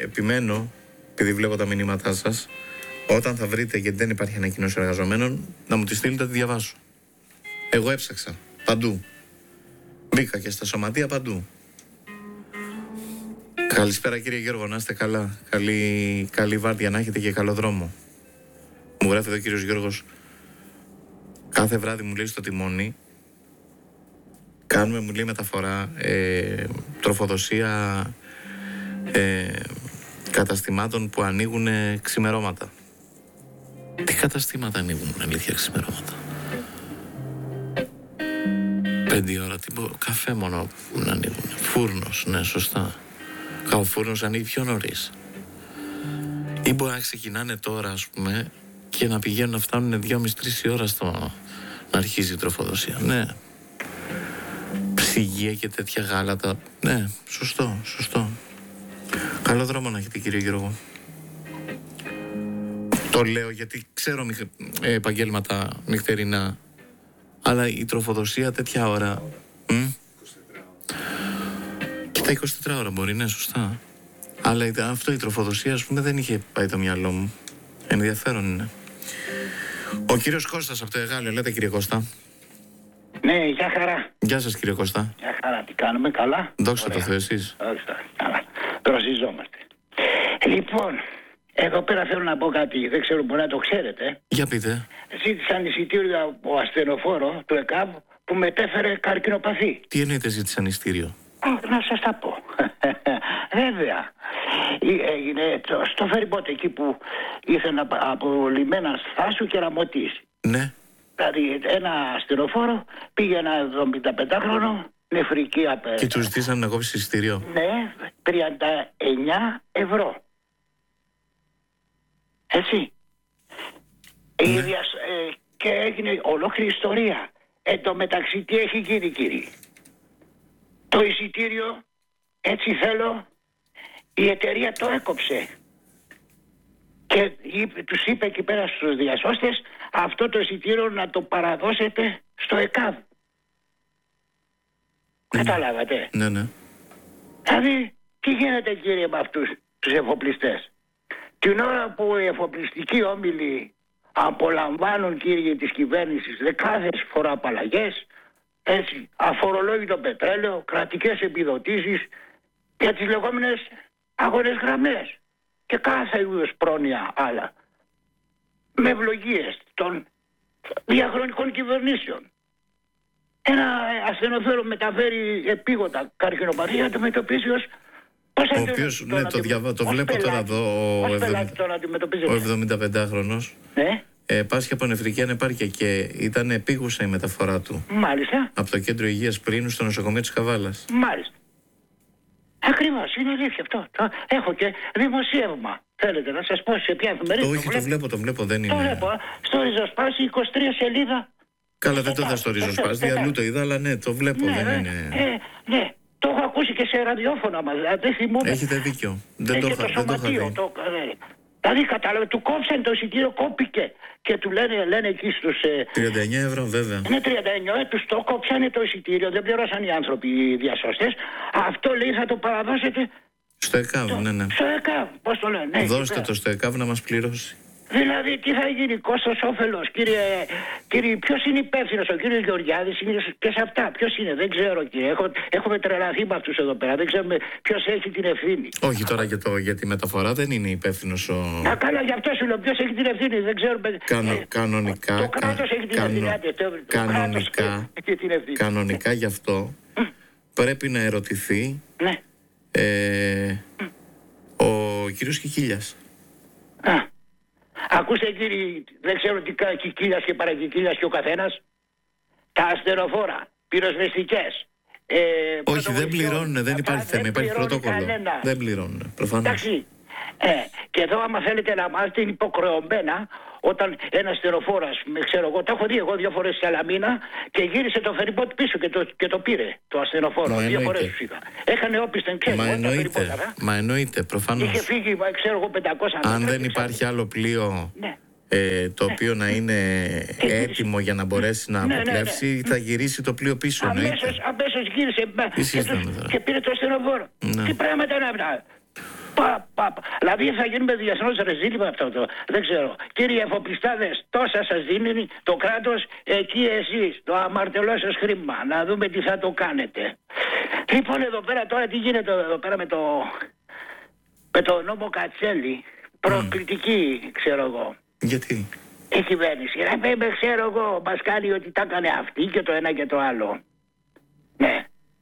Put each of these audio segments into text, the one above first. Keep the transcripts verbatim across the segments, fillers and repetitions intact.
επιμένω, επειδή βλέπω τα μηνύματά σας, όταν θα βρείτε, γιατί δεν υπάρχει ανακοίνωση εργαζομένων, να μου τη στείλετε να τη διαβάσω. Εγώ έψαξα παντού. Μπήκα και στα σωματεία παντού. Καλησπέρα κύριε Γιώργο, να είστε καλά. Καλή, καλή βάρδια να έχετε και καλό δρόμο. Μου γράφει εδώ ο κύριος Γιώργος. Κάθε βράδυ μου λέει στο τιμόνι, κάνουμε, μου λέει, μεταφορά, ε, τροφοδοσία ε, καταστημάτων που ανοίγουν ξημερώματα. Τι καταστήματα ανοίγουν, αλήθεια, ξημερώματα? Πέντε ώρα, τι μπο... καφέ μόνο να ανοίγουν. Φούρνος, ναι, σωστά. Ο φούρνος ανοίγει πιο νωρίς. Ή μπορεί να ξεκινάνε τώρα, ας πούμε, και να πηγαίνουν να φτάνουν δυόμιση τρεις η ώρα στο... να αρχίζει η τροφοδοσία. Ναι. Ψυγεία και τέτοια γάλατα. Ναι, σωστό, σωστό. Καλό δρόμο να έχετε, κύριε Γιώργο. Το λέω γιατί ξέρω μιχ... ε, επαγγέλματα νυχτερινά. Αλλά η τροφοδοσία τέτοια ώρα... Μ? Και τα είκοσι τέσσερις ώρα μπορεί, ναι, σωστά. Αλλά αυτό, η τροφοδοσία, ας πούμε, δεν είχε πάει το μυαλό μου. Ενδιαφέρον είναι. Ο κύριος Κώστας από το Εγάλεο, λέτε, κύριε Κώστα. Ναι, γεια χαρά. Γεια σας, κύριε Κώστα. Γεια χαρά, τι κάνουμε, καλά? Δόξα τω Θεώ, εσείς. Δόξα, καλά. Δροσιζόμαστε. Λοιπόν, εδώ πέρα θέλω να πω κάτι, δεν ξέρω, μπορεί να το ξέρετε. Για πείτε. Ζήτησαν εισιτήριο από ασθενοφόρο του ΕΚΑΒ που μετέφερε καρκινοπαθή. Τι εννοείται ζήτησαν εισιτήριο? Να σας τα πω. Βέβαια. Έγινε στο φεριμπότ εκεί που ήθελε από λιμένα Θάσου και Ραμωτής. Ναι. Δηλαδή ένα ασθενοφόρο πήγε ένα εβδομηνταπεντάχρονο νεφρική απέραντη. Και του ζητήσαν να κόψει εισιτήριο. Ναι, τριάντα εννιά ευρώ. Έτσι. Ναι. Η, ε, και έγινε ολόκληρη ιστορία. Εν τω μεταξύ τι έχει γίνει, κύριε? Το εισιτήριο, έτσι θέλω, η εταιρεία το έκοψε. Και τους είπε εκεί πέρα στους διασώστες αυτό το εισιτήριο να το παραδώσετε στο ΕΚΑΒ. Mm. Καταλάβατε? Ναι, ναι. Δηλαδή, τι γίνεται, κύριε, με αυτούς τους εφοπλιστές? Την ώρα που οι εφοπλιστικοί όμιλοι απολαμβάνουν, κύριε, της κυβέρνησης δεκάδες φορά απαλλαγές, έτσι, αφορολόγητο πετρέλαιο, κρατικές επιδοτήσεις για τις λεγόμενες αγορές γραμμές και κάθε είδους πρόνοια άλλα, με ευλογίες των διαχρονικών κυβερνήσεων. Ένα ασθενοφόρο μεταφέρει επίγοντα καρκινοπαθή, να το μετωπίσει ως... Ο οποίος, ναι, το, διαβα... το βλέπω πελάτη. Τώρα εδώ, ο, εβδομήντα... ο εβδομηνταπεντάχρονος. Ναι. Ε, πάσχει από νεφρική ανεπάρκεια και ήταν επίγουσα η μεταφορά του. Μάλιστα. Από το κέντρο υγείας Πρίνου στο νοσοκομείο της Καβάλας. Μάλιστα. Ακριβώς, είναι αλήθεια αυτό. Έχω και δημοσίευμα. Θέλετε να σας πω σε ποια εφημερίδα? Όχι, το βλέπω, το βλέπω, δεν είναι. Το βλέπω. Στο Ριζοσπάσι, είκοσι τρία σελίδα. Καλά, δεν το είδα στο Ριζοσπάσι, αλλού το είδα, αλλά ναι, το βλέπω, ναι, δεν ναι, είναι. Ε, ναι, το έχω ακούσει και σε ραδιόφωνα μας, δεν θυμούμαι. Έχετε δίκιο. Δεν το είχα δει. Δηλαδή, κατάλαβε, του κόψαν το εισιτήριο, κόπηκε. Και του λένε, λένε εκεί στους... τριάντα εννιά ευρώ, βέβαια. Είναι τριάντα εννιά, τους το κόψανε το εισιτήριο, δεν πληρώσαν οι άνθρωποι οι διασώστες. Αυτό, λέει, θα το παραδώσετε... Στο ΕΚΑΒ, το... ναι, ναι. Στο ΕΚΑΒ, πώς το λένε. Ναι, δώστε το στο ΕΚΑΒ να μας πληρώσει. Δηλαδή, τι θα γίνει, κόστος όφελος, κύριε, κύριε, ποιος είναι υπεύθυνος? Ο κύριος Γεωργιάδης είναι και σε αυτά. Ποιος είναι, δεν ξέρω, κύριε. Έχω, έχουμε τρελαθεί με αυτούς εδώ πέρα. Δεν ξέρουμε ποιος έχει την ευθύνη. Όχι, τώρα για, το, για τη μεταφορά δεν είναι υπεύθυνος ο... Α, καλά, γι' αυτό σου λέω, ποιος έχει την ευθύνη, δεν ξέρουμε. Κανο, ε, κανονικά. Το κράτος έχει την ευθύνη. Κανονικά, κανονικά γι' αυτό πρέπει να ερωτηθεί ναι. ε, ο κύριος Κικίλιας. Α. Ακούστε, κύριοι, δεν ξέρω τι κάνει Κικίλιας και παρακικίλιας και ο καθένας. Τα ασθενοφόρα, πυροσβεστικές. Ε, Όχι, δεν πληρώνουν, δεν υπάρχει θέμα, υπάρχει πρωτόκολλο. Κανένα. Δεν πληρώνουν, προφανώς. Εντάξει. Ε, και εδώ, άμα θέλετε να μάθετε, είναι υποχρεωμένα όταν ένα ασθενοφόρας, ξέρω εγώ, το έχω δει εγώ δύο φορές στη Σαλαμίνα και γύρισε το φεριμπότ πίσω και το, και το πήρε το ασθενοφόρο. Δύο φορές τους είχα. Έχανε όπισθεν, ξέρω. Μα εννοείται, μα εννοείται, προφανώς. Είχε φύγει, ξέρω εγώ, πεντακόσια. Αν δεν υπάρχει άλλο πλοίο. Ναι. Ε, το οποίο να είναι έτοιμο για να μπορέσει να ναι, αποπλέψει, ναι, ναι. θα γυρίσει το πλοίο πίσω. Αμέσως, αμέσως γύρισε και, τους, και πήρε το ασθενοφόρο. Ναι. Τι πράγματα είναι αυτά? Πα, πα, πα. Δηλαδή θα γίνουμε διεθνώς ρεζίλι με αυτό το. Δεν ξέρω. Κύριοι εφοπλιστάδες, τόσα σας δίνει το κράτος, εκεί εσείς το αμαρτωλό σας χρήμα. Να δούμε τι θα το κάνετε. Λοιπόν, εδώ πέρα τώρα τι γίνεται εδώ πέρα με το, με το νόμο Κατσέλη. Προκλητική, mm. ξέρω εγώ. Γιατί? Η κυβέρνηση. Ε, με ξέρω εγώ, μας κάνει ότι τα έκανε αυτή και το ένα και το άλλο. Ναι.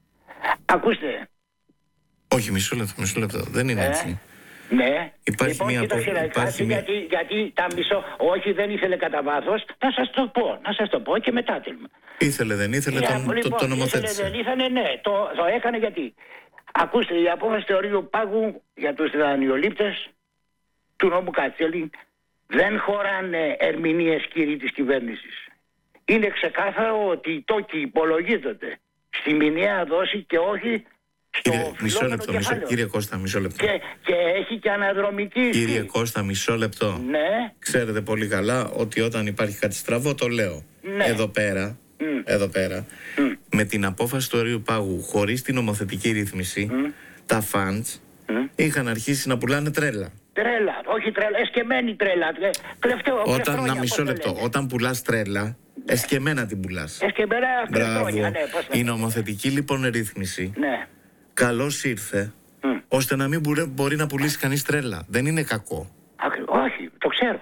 Ακούστε. Όχι, μισό λεπτό, μισό λεπτό. Δεν είναι ε, έτσι. Ναι. Υπάρχει λοιπόν, μία απο... μια... γιατί, γιατί τα μισό... Όχι, δεν ήθελε κατά βάθος. Να σας το πω. Να σας το πω και μετά τέλμα. Ήθελε, δεν ήθελε, Για, τον, λοιπόν, το, το νομοθέτησε. Ήθελε, δεν ήθελε, ναι. Το, το έκανε γιατί. Ακούστε, η απόφαση του ορίου πάγου για τους δανειολήπτες του νόμου Κατσέλη δεν χωράνε ερμηνείες, κύριοι της κυβέρνησης. Είναι ξεκάθαρο ότι οι τόκοι υπολογίζονται στη μηνιαία δόση και όχι στο κύριε, μισό λεπτό, μισό, κύριε Κώστα, μισό λεπτό. Και, και έχει και αναδρομική. Κύριε Κώστα, μισό λεπτό. Ναι. Ξέρετε πολύ καλά ότι όταν υπάρχει κάτι στραβό το λέω. Ναι. Εδώ πέρα, mm. εδώ πέρα mm. με την απόφαση του ορίου πάγου χωρίς την νομοθετική ρύθμιση, mm. τα funds mm. είχαν αρχίσει να πουλάνε τρέλα. Τρέλα, όχι τρέλα, εσκεμμένη τρέλα. Κλεφτό, όταν, χρόνια, να μισό λεπτό, όταν πουλάς τρέλα, εσκεμμένα την πουλάς. Εσκεμμένα κλεφτόνια, ναι. Η νομοθετική λοιπόν ρύθμιση, ναι. καλώς ήρθε, mm. ώστε να μην μπορεί, μπορεί να πουλήσει κανείς τρέλα. Δεν είναι κακό. Α, όχι, το ξέρω.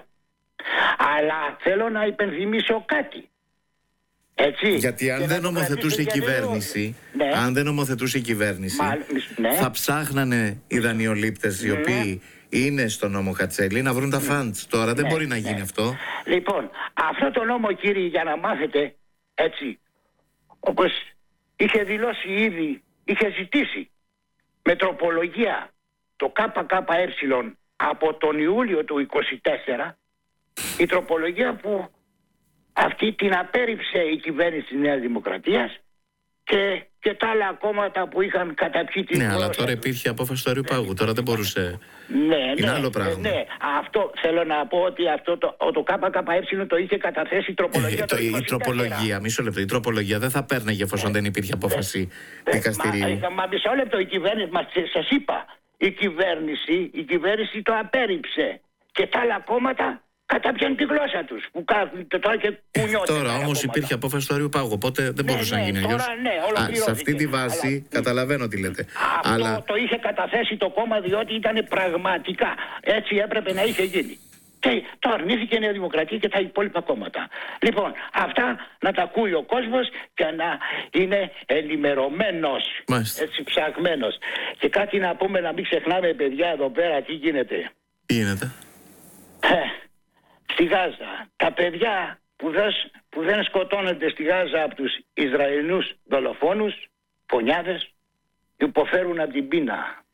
Αλλά θέλω να υπενθυμίσω κάτι. Έτσι. Γιατί αν δεν νομοθετούσε η κυβέρνηση, ναι. αν δεν νομοθετούσε η κυβέρνηση, Μα, ναι. θα ψάχνανε οι δανειολήπτες οι ναι. οποίοι είναι στο νόμο Κατσέλη να βρουν τα funds. Τώρα ναι, δεν μπορεί να γίνει ναι. αυτό. Λοιπόν, αυτό το νόμο, κύριοι, για να μάθετε, έτσι, όπως είχε δηλώσει ήδη, είχε ζητήσει με τροπολογία το ΚΚΕ από τον Ιούλιο του είκοσι τέσσερα, η τροπολογία που αυτή την απέρριψε η κυβέρνηση της Νέας Δημοκρατίας και, και τα άλλα κόμματα που είχαν καταπιεί την. Ναι, αλλά τώρα υπήρχε απόφαση του ορίου πάγου. Τώρα δεν μπορούσε. Ναι, είναι ναι, άλλο πράγμα. Ναι, αυτό θέλω να πω ότι αυτό το, το ΚΚΕ το είχε καταθέσει η τροπολογία. Ε, το, η τροπολογία, μισό λεπτό, η τροπολογία δεν θα παίρναγε εφόσον ναι. δεν υπήρχε απόφαση ναι. δικαστηρίου. Μα, μα μισό λεπτό, η κυβέρνηση, μα σας είπα, η κυβέρνηση, η κυβέρνηση το απέρριψε και τα άλλα κόμματα κατάπιαν τη γλώσσα τους που κάνουν τώρα και κουνιόνται. Τώρα όμως υπήρχε απόφαση του ορίου πάγου, οπότε δεν ναι, μπορούσε ναι, να γίνει αλλιώς. Ναι, σε αυτή τη βάση αλλά... καταλαβαίνω τι λέτε. Αυτό αλλά... το είχε καταθέσει το κόμμα διότι ήταν πραγματικά. Έτσι έπρεπε να είχε γίνει. Και το αρνήθηκε η Νέα Δημοκρατία και τα υπόλοιπα κόμματα. Λοιπόν, αυτά να τα ακούει ο κόσμος και να είναι ενημερωμένος. Μάλιστα. Έτσι ψαγμένος. Και κάτι να πούμε, να μην ξεχνάμε, παιδιά, εδώ πέρα τι γίνεται. Τι γίνεται? Στη Γάζα, τα παιδιά που δεν, που δεν σκοτώνονται στη Γάζα από τους Ισραηλινούς δολοφόνους, φωνιάδες, υποφέρουν από την πείνα.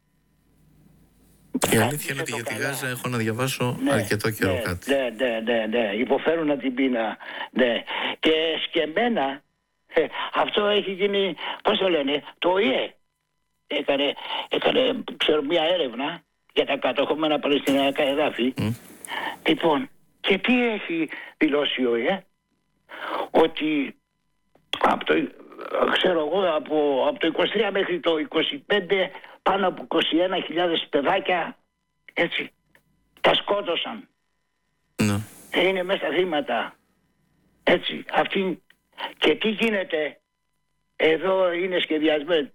Η αλήθεια είναι ότι για τη Γάζα έχω να διαβάσω ναι, αρκετό καιρό ναι, κάτι. Ναι, ναι, ναι, ναι, υποφέρουν από την πείνα. Ναι. Και σκεμμένα, ε, αυτό έχει γίνει, πώς το λένε, το ΟΗΕ έκανε, έκανε ξέρω, μια έρευνα για τα κατοχόμενα παλαιστινιακά εδάφη. Mm. Λοιπόν, και τι έχει δηλώσει ο ΟΗΕ? Ότι από το, ξέρω εγώ, από, από το είκοσι τρία μέχρι το είκοσι πέντε πάνω από είκοσι ένα χιλιάδες παιδάκια, έτσι, τα σκότωσαν. Ναι. Είναι μέσα στα θύματα. Έτσι, αυτή. Και τι γίνεται? Εδώ είναι σχεδιασμένο.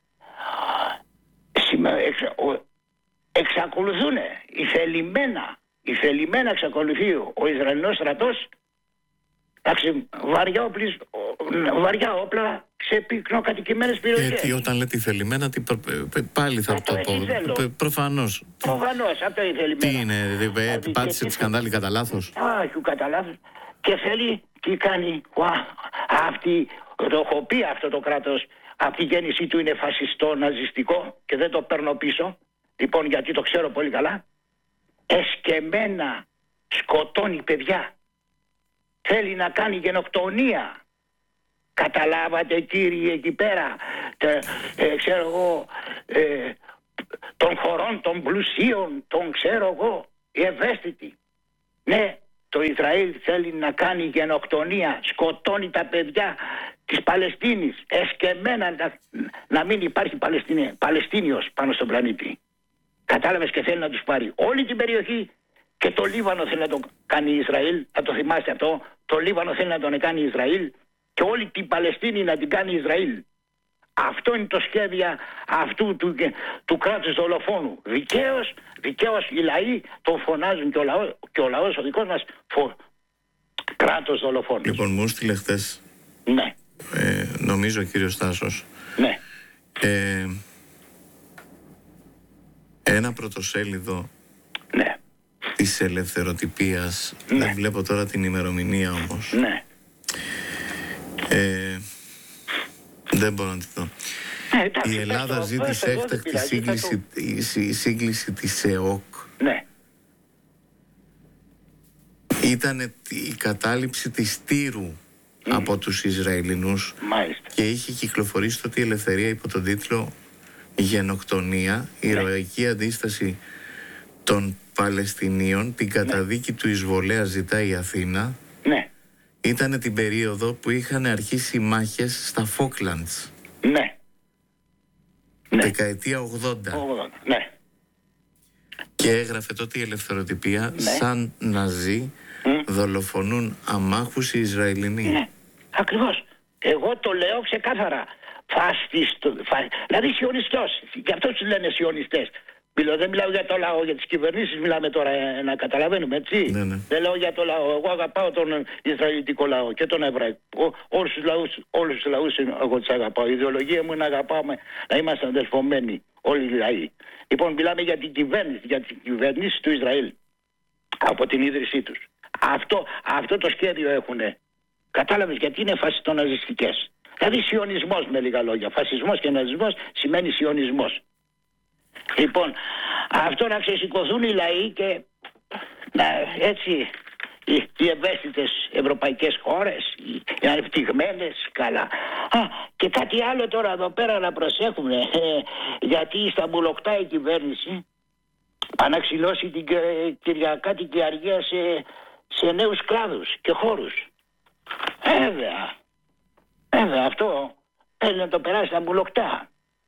Εξακολουθούν οι θελημένα Η θελημένα εξακολουθεί ο Ισραηλινός στρατός βαριά, όπλης, βαριά όπλα σε πυκνοκατοικημένες περιοχές. Γιατί όταν λέτε θελημένα, τι προ... πάλι θα το πω. Προφανώς. Προφανώς, αυτό είναι θελημένα. Τι είναι, πάτησε τη σκανδάλη κατά λάθος? Όχι, κατά λάθος. Και θέλει, τι κάνει, αυτή, το έχω πει αυτό το κράτος, αυτή η γέννησή του είναι φασιστό, ναζιστικό και δεν το παίρνω πίσω. Λοιπόν, γιατί το ξέρω πολύ καλά. Εσκεμμένα σκοτώνει παιδιά. Θέλει να κάνει γενοκτονία. Καταλάβατε, κύριοι, εκεί πέρα τε, ε, ξέρω εγώ ε, των χωρών των πλουσίων, των ξέρω εγώ οι ευαίσθητοι. Ναι, το Ισραήλ θέλει να κάνει γενοκτονία. Σκοτώνει τα παιδιά της Παλαιστίνης. Εσκεμμένα να, να μην υπάρχει Παλαιστίνιος πάνω στον πλανήτη. Κατάλαβες, και θέλει να τους πάρει όλη την περιοχή, και το Λίβανο θέλει να το κάνει Ισραήλ. Θα το θυμάστε αυτό. Το Λίβανο θέλει να τον κάνει Ισραήλ και όλη την Παλαιστίνη να την κάνει Ισραήλ. Αυτό είναι το σχέδιο αυτού του, του κράτους δολοφόνου. Δικαίως, δικαίως οι λαοί τον φωνάζουν, και ο λαός, και ο, λαός, ο δικός μας φω... κράτος δολοφόνου. Λοιπόν, μου στείλε χτες, ναι. ε, νομίζω ο κύριος Τάσος, ναι. ε, ένα πρωτοσέλιδο, ναι, της ελευθεροτυπίας. Ναι. Δεν βλέπω τώρα την ημερομηνία όμως. Ναι. Ε, δεν μπορώ να τη δω. Ε, εντάξει, η Ελλάδα το, ζήτησε το, έκτακτη το, σύγκληση, το... η, η σύγκληση της ΕΟΚ. Ναι. Ήταν η κατάληψη της Τύρου mm. από τους Ισραηλινούς. Μάλιστα. Και είχε κυκλοφορήσει τότε η Ελευθερία υπό τον τίτλο «Γενοκτονία, η ναι. ηρωική αντίσταση των Παλαιστινίων, την καταδίκη ναι. του εισβολέα ζητάει η Αθήνα». Ναι. Ήταν την περίοδο που είχαν αρχίσει οι μάχες στα Φόκλαντς. Ναι. Δεκαετία ογδόντα. ογδόντα. Ναι. Και έγραφε τότε η ελευθεροτυπία ναι. σαν Ναζί mm. δολοφονούν αμάχους οι Ισραηλινοί. Ναι. Ακριβώς. Εγώ το λέω ξεκάθαρα. Φαστιστο, φα... Δηλαδή σιωνιστός. Γι' αυτό τους λένε σιωνιστές. Μιλώ, δεν μιλάω για το λαό, για τις κυβερνήσεις μιλάμε τώρα, ε, να καταλαβαίνουμε, έτσι. Ναι, ναι. Δεν λέω για το λαό. Εγώ αγαπάω τον Ισραηλιτικό λαό και τον Εβραϊκό. Όλους τους λαούς, όλους τους λαούς εγώ τους αγαπάω. Η ιδεολογία μου είναι να αγαπάμε, να είμαστε αδελφωμένοι όλοι οι λαοί. Λοιπόν, μιλάμε για την κυβέρνηση, για την κυβέρνηση του Ισραήλ από την ίδρυσή τους. Αυτό, αυτό το σχέδιο έχουν. Κατάλαβες, γιατί είναι φασιστοναζιστικές. Δηλαδή σιωνισμός, με λίγα λόγια. Φασισμός και ναζισμός σημαίνει σιωνισμός. Λοιπόν, αυτό να ξεσηκωθούν οι λαοί και να, έτσι οι, οι ευαίσθητες ευρωπαϊκές χώρες, οι, οι ανεπτυγμένες, καλά. Α, και κάτι άλλο τώρα εδώ πέρα να προσέχουμε, ε, γιατί η Σταμπουλοκτά η κυβέρνηση αναξυλώσει την Κυριακάτικη αργία σε, σε νέους κλάδους και χώρους. Βέβαια, βέβαια αυτό θέλει να το περάσει στα Σταμπουλοκτά.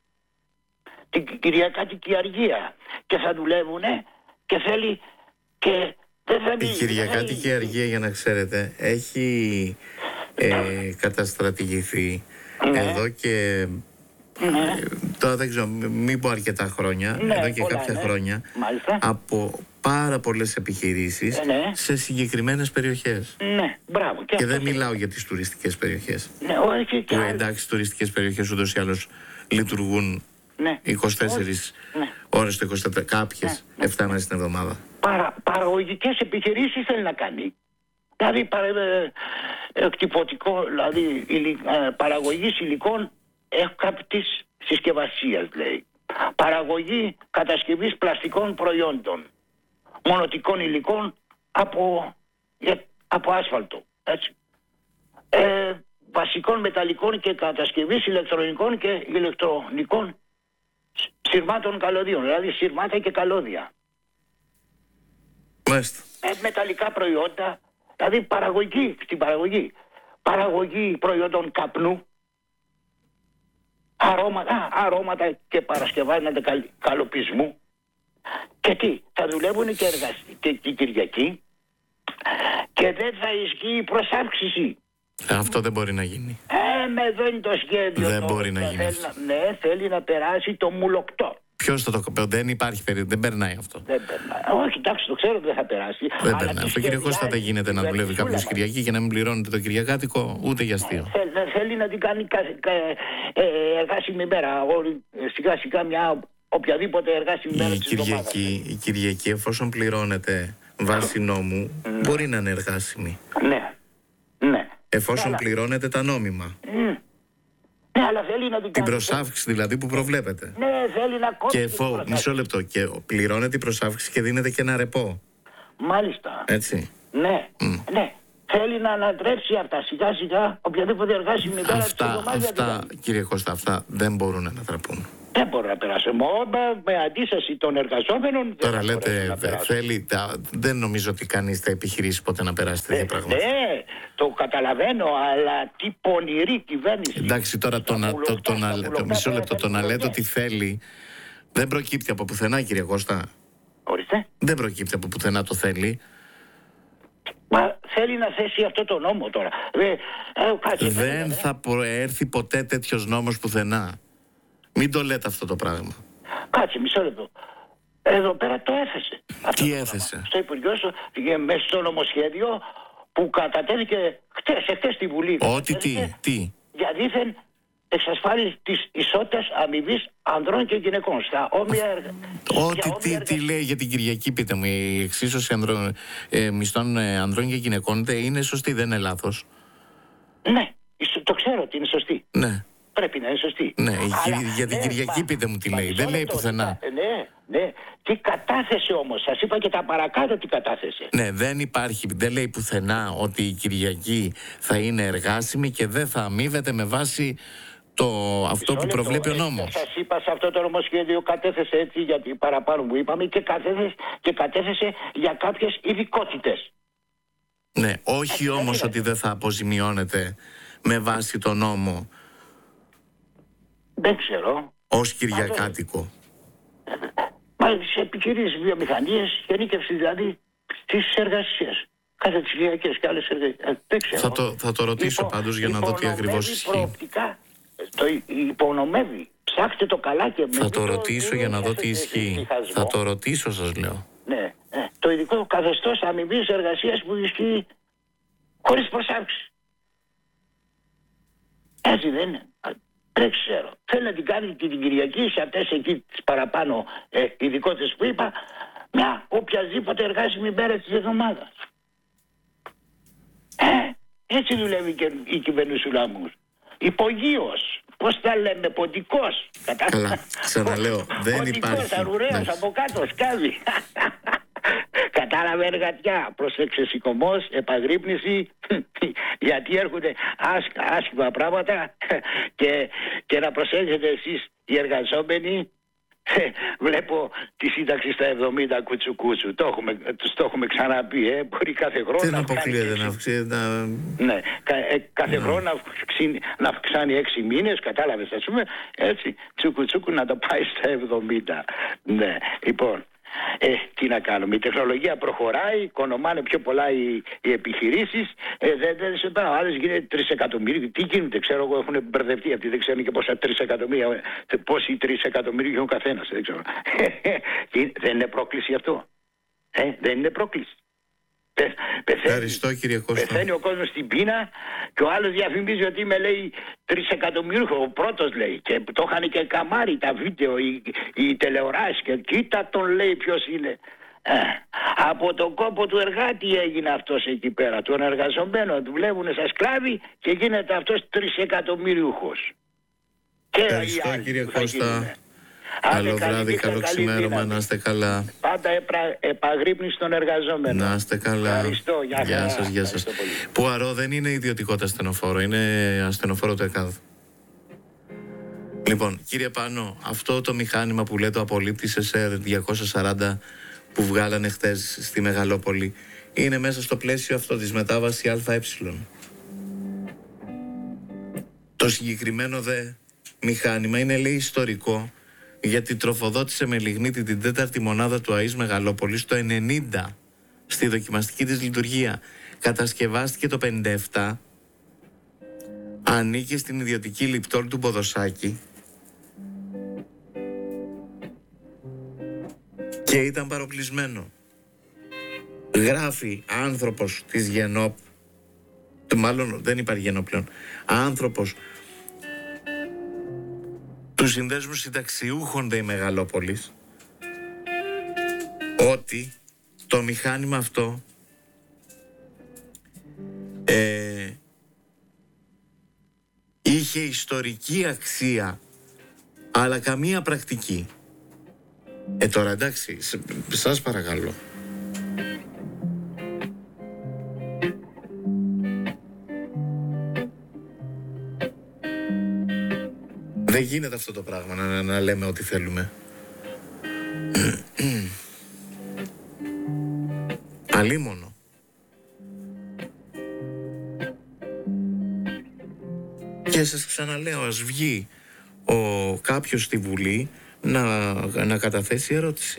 Την Κυριακάτικη αργία και θα δουλεύουνε και θέλει και δεν θα η Κυριακάτικη αργία, για να ξέρετε, έχει ε, καταστρατηγηθεί ναι. εδώ και ναι. ε, τώρα δεν ξέρω, μην πω αρκετά χρόνια, ναι, εδώ και πολλά, κάποια ναι. χρόνια Μάλιστα. από πάρα πολλές επιχειρήσεις ναι. σε συγκεκριμένες περιοχές. Ναι, μπράβο. Και, και δεν μιλάω για τις τουριστικές περιοχές. Ναι, όχι, που εντάξει, τουριστικές περιοχές ούτως ή άλλως λειτουργούν ναι. είκοσι τέσσερις ναι. ώρες το είκοσι τέσσερα, κάποιες ναι. επτά μέρες την εβδομάδα. Παρα, παραγωγικές επιχειρήσεις θέλει να κάνει. Δηλαδή παρα, ε, εκτυπωτικό, δηλαδή υλι, ε, παραγωγής υλικών εύκαπτης συσκευασίας, λέει. Παραγωγή κατασκευής πλαστικών προϊόντων, μονοτικών υλικών από, ε, από άσφαλτο, έτσι. Ε, βασικών μεταλλικών και κατασκευής ηλεκτρονικών και ηλεκτρονικών σειρμάτων καλωδίων, δηλαδή σειρμάτα και καλώδια. Μάλιστα. Ε, μεταλλικά προϊόντα, δηλαδή παραγωγή, στην παραγωγή. Παραγωγή προϊόντων καπνού, αρώματα, αρώματα και παρασκευάσματα καλ, καλοπισμού. Και τι, θα δουλεύουν και, εργασ... και, και Κυριακή και δεν θα ισχύει η προσάυξηση. Αυτό δεν μπορεί να γίνει. Ε, με εδώ είναι το σχέδιο. Δεν το, μπορεί να γίνει. Θέλει, ναι, θέλει να περάσει το μουλοκτό. Ποιος θα το πει, δεν υπάρχει περίπτωση, δεν περνάει αυτό. Δεν περνάει. Όχι, εντάξει, το ξέρω ότι δεν θα περάσει. Δεν περνάει. Αυτό, κύριε Κώστα, δεν γίνεται να δουλεύει κάποιο Κυριακή και να μην πληρώνεται το Κυριακάτικο ούτε για αστείο. Θέλει, θέλει να την κάνει ε, εργάσιμη μέρα. Σιγά σιγά μια οποιαδήποτε εργάσιμη μέρα. Η Κυριακή, η Κυριακή, εφόσον πληρώνεται βάσει νόμου, mm. μπορεί να είναι εργάσιμη. Ναι. Ναι. Εφόσον Έλα. πληρώνεται τα νόμιμα. Mm. Ναι, αλλά θέλει να την, την προσάυξη δηλαδή που προβλέπεται. Ναι, θέλει να κόψει. Και εφό, μισό λεπτό. Και πληρώνεται η προσάυξη και δίνεται και ένα ρεπό. Μάλιστα. Έτσι. Ναι, mm. ναι. Θέλει να ανατρέψει αυτά σιγά σιγά οποιαδήποτε εργάσιμη μέρα. Αυτά, αυτά κύριε Κώστα, αυτά δεν μπορούν να ανατραπούν. Δεν μπορεί να περάσει. Με αντίσταση των εργαζόμενων. Τώρα λέτε, θέλει, δεν νομίζω ότι κανείς θα επιχειρήσει ποτέ να περάσει τέτοια πράγματα. Ναι, το καταλαβαίνω, αλλά τι πονηρή κυβέρνηση. Εντάξει, τώρα το να, το, το, το, το, μισό λεπτό, το να λέτε ότι θέλει Δεν προκύπτει από πουθενά, κύριε Κώστα. Ορίστε. Δεν προκύπτει από πουθενά, το θέλει. Μα θέλει να θέσει αυτό το νόμο τώρα. Ε, ε, κάτσε, Δεν ε. θα προέρθει ποτέ τέτοιος νόμος πουθενά. Μην το λέτε αυτό το πράγμα. Κάτσε, μισό λεπτό. Εδώ πέρα το έθεσε. Τι έθεσε? Στο Υπουργείο, στο, μέσα στο νομοσχέδιο που κατατέθηκε χτες, εχθές στη Βουλή. Ό,τι τι, τι. Για δήθεν εξασφάλιση της ισότητας αμοιβής ανδρών και γυναικών στα όμοια έργα. Ό,τι τι, τι λέει για την Κυριακή, πείτε μου. Η εξίσωση ανδρών, ε, μισθών ε, ανδρών και γυναικών είναι σωστή, δεν είναι λάθος? Ναι, το ξέρω ότι είναι σωστή. Ναι. Πρέπει να είναι σωστή. Ναι, αλλά, για την ναι, Κυριακή μα, πείτε μου τι μα, λέει. Δεν λέει το, πουθενά. Ναι, ναι. Τι κατάθεσε όμως. Σας είπα και τα παρακάτω τι κατάθεσε. Ναι, δεν υπάρχει, δεν λέει πουθενά ότι η Κυριακή θα είναι εργάσιμη και δεν θα αμείβεται με βάση το, αυτό που προβλέπει ο νόμος. Σας είπα, σε αυτό το νομοσχέδιο κατέθεσε έτσι, γιατί παραπάνω που είπαμε, και κατέθεσε, και κατέθεσε για κάποιες ειδικότητες. Ναι, όχι όμως ότι δεν θα αποζημιώνεται με βάση το νόμο. Δεν ξέρω. Ως Κυριακάτικο. Μα σε επιχειρήσεις, βιομηχανίες, γενίκευση δηλαδή της εργασίας. Κάθε τις Κυριακές και άλλες εργασίες. Δεν ξέρω. Θα το, θα το ρωτήσω Υπο, πάντως για να δω τι ακριβώς ισχύει. Προοπτικά, το υπονομεύει. Ψάχτε το καλά και Θα το ρωτήσω το, για να δω τι ισχύει. Θα το ρωτήσω, σας λέω. Ναι, ναι. Το ειδικό καθεστώς αμοιβής εργασίας που ισχύει χωρίς προσάρξη. Έτσι δεν είναι? Δεν ξέρω. Θέλει να την κάνει την Κυριακή σε αυτές εκεί τις παραπάνω ε, ειδικότητες που είπα, μια οποιασδήποτε εργάσιμη μέρα της εβδομάδας. Ε, έτσι δουλεύει και η κυβερνησούλα μου. Υπογείος. Πώς τα λέμε, ποντικός. Καλά, ξαναλέω, δεν υπάρχει. Ποντικός, αρουραίος, από κάτω, σκάβει. Κατάλαβε, εργατιά. Πρόσεξε, σηκωμός, επαγρύπνηση, γιατί έρχονται άσχημα πράγματα και, και να προσέχετε εσείς οι εργαζόμενοι. Βλέπω τη σύνταξη στα εβδομήντα κουτσουκούτσου. Το έχουμε, το έχουμε ξαναπεί, ε. Μπορεί κάθε χρόνο. Δεν αποκλείεται να αυξήσει. Να... Ναι, κα, ε, κάθε ναι. χρόνο να αυξάνει, να αυξάνει έξι μήνες, κατάλαβες, ας πούμε, έτσι, τσουκουτσούκου να το πάει στα εβδομήντα. Ναι, λοιπόν. Ε, τι να κάνουμε, η τεχνολογία προχωράει, οικονομάνε πιο πολλά οι, οι επιχειρήσεις, ε, δεν, δεν σε πάω, άλλες γίνεται τρισεκατομμύρια, τι γίνεται, ξέρω εγώ, έχουν μπερδευτεί αυτοί, δεν ξέρουν και πόσα τρισεκατομμύρια, πόσοι τρισεκατομμύρια έχει ο καθένας, δεν ξέρω. Δεν είναι πρόκληση αυτό, ε, δεν είναι πρόκληση. Ευχαριστώ, κύριε Κώστα. Πεθαίνει ο κόσμος στην πείνα και ο άλλος διαφημίζει ότι είμαι, λέει, τρισεκατομμύριο. Ο πρώτος, λέει, και το είχαν και καμάρι τα βίντεο, οι, οι τηλεοράσεις, και κοίτα τον, λέει, ποιος είναι. Ε, από τον κόπο του εργάτη έγινε αυτός εκεί πέρα, τον εργαζομένο, του βλέπουν σαν σκλάβι και γίνεται αυτός τρισεκατομμύριουχος. Ευχαριστώ, κύριε Κώστα. Καλό βράδυ, καλό ξημέρωμα, να είστε καλά. Πάντα επρα, επαγρύπνηση των εργαζόμενων. Να είστε καλά. Ευχαριστώ, γεια, γεια σας, γεια σας. Πουαρό, δεν είναι ιδιωτικότητα ασθενοφόρο, είναι ασθενοφόρο του ΕΚΑΔ. Λοιπόν, κύριε Πάνο, αυτό το μηχάνημα που λέει το απολύπτης ες ερ διακόσια σαράντα που βγάλανε χτες στη Μεγαλόπολη είναι μέσα στο πλαίσιο αυτό της μετάβασης ΑΕ. Το συγκεκριμένο δε μηχάνημα είναι, λέει, ιστορικό, γιατί τροφοδότησε με λιγνίτη την τέταρτη μονάδα του ΑΕΣ Μεγαλόπολης το ενενήντα στη δοκιμαστική της λειτουργία. Κατασκευάστηκε το πενήντα επτά, ανήκε στην ιδιωτική Λιπτόλ του Ποδοσάκη και ήταν παροπλισμένο. Γράφει άνθρωπος της Γενόπ, μάλλον δεν υπάρχει Γενόπ πλέον, άνθρωπος του Συνδέσμου Συνταξιούχων ΔΕΗ Μεγαλόπολης, ότι το μηχάνημα αυτό ε, είχε ιστορική αξία αλλά καμία πρακτική. Ε τώρα εντάξει, σας παρακαλώ. Δεν γίνεται αυτό το πράγμα να, να λέμε ό,τι θέλουμε. Αλίμονο. Και σας ξαναλέω, ας βγει ο κάποιος στη Βουλή να, να καταθέσει ερώτηση.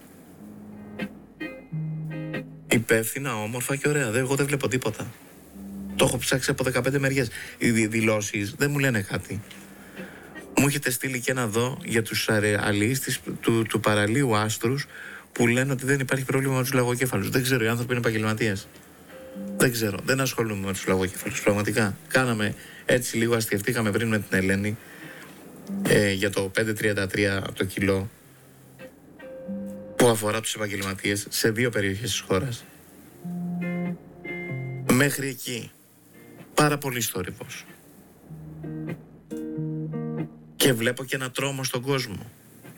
Υπεύθυνα, όμορφα και ωραία. Εγώ δεν βλέπω τίποτα. Το έχω ψάξει από δεκαπέντε μεριές. Οι δηλώσεις δεν μου λένε κάτι. Μου έχετε στείλει και ένα δω για τους αλληλείς του, του παραλίου Άστρους που λένε ότι δεν υπάρχει πρόβλημα με τους λαγοκέφαλους. Δεν ξέρω, οι άνθρωποι είναι επαγγελματίες. Δεν ξέρω, δεν ασχολούμαι με τους λαγοκέφαλους. Πραγματικά. Κάναμε έτσι λίγο, αστιευτήκαμε πριν με την Ελένη ε, για το πέντε τριάντα τρία το κιλό που αφορά τους επαγγελματίες σε δύο περιοχές της χώρας. Μέχρι εκεί. Πάρα πολύ θόρυβος. Και βλέπω και ένα τρόμο στον κόσμο.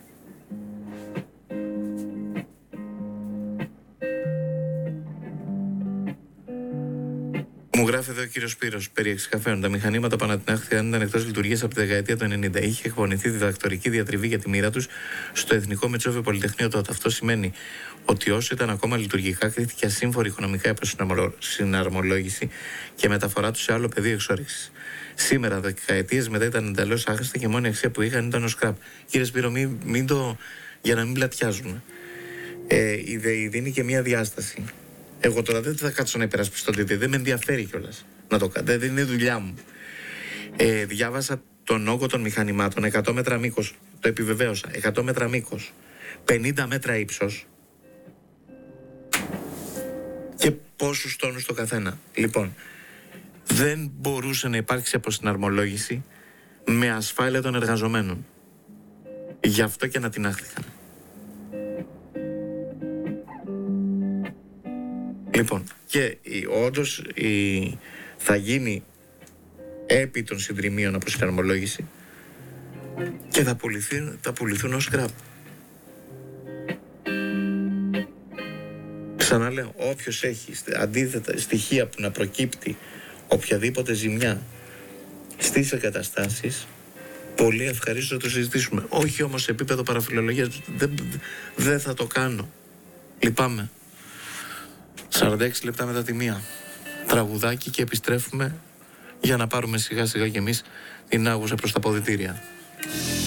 Μου γράφει εδώ ο κύριος Σπύρος, περί εξκαφέων. Τα μηχανήματα Παναθηναϊκού ήταν εκτός λειτουργίας από τη δεκαετία του ενενήντα. Είχε εκπονηθεί διδακτορική διατριβή για τη μοίρα τους στο Εθνικό Μετσόβιο Πολυτεχνείο τότε. Αυτό σημαίνει ότι όσο ήταν ακόμα λειτουργικά, κρίθηκε ασύμφορη οικονομικά υποσυναρμολόγηση και μεταφορά του σε άλλο πεδίο εξόρυξης. Σήμερα, δεκαετίες μετά, ήταν εντελώς άχρηστα και μόνη αξία που είχαν ήταν ο σκραπ. Κύριε Σπύρο, μην, μην το. Για να μην πλατιάζουμε. Ε, η ΔΕΗ δίνει και μια διάσταση. Εγώ τώρα δεν θα κάτσω να υπερασπιστώ τη ΔΕΗ, δεν με ενδιαφέρει κιόλας να το κάνω. Δεν είναι δουλειά μου. Ε, διάβασα τον όγκο των μηχανημάτων, εκατό μέτρα μήκος. Το επιβεβαίωσα. εκατό μέτρα μήκος. πενήντα μέτρα ύψος. Και πόσους τόνους το καθένα. Λοιπόν, δεν μπορούσε να υπάρξει αποσυναρμολόγηση με ασφάλεια των εργαζομένων. Γι' αυτό και ανατινάχθηκαν. Λοιπόν, και όντως η, θα γίνει επί των συντριμίων αποσυναρμολόγηση και θα πουληθούν, θα πουληθούν ως σκραπ. Ξαναλέω, όποιος έχει αντίθετα στοιχεία που να προκύπτει οποιαδήποτε ζημιά στις εγκαταστάσεις, πολύ ευχαρίστως να το συζητήσουμε. Όχι όμως σε επίπεδο παραφιλολογίας, δεν, δεν θα το κάνω. Λυπάμαι. σαράντα έξι λεπτά μετά τη μία. Τραγουδάκι και επιστρέφουμε για να πάρουμε σιγά σιγά κι εμείς την άγουσα προς τα ποδητήρια.